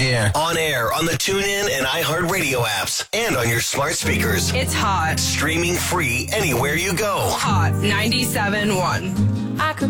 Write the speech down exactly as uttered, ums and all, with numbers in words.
here. On air, on the TuneIn and iHeartRadio apps, and on your smart speakers. It's hot. Streaming free anywhere you go. Hot ninety-seven point one. I could